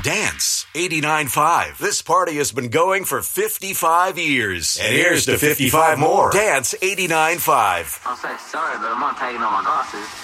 Dance 89.5. This party has been going for 55 years. And here's to 55 more. Dance 89.5. I'll say sorry, but I'm not taking off my glasses.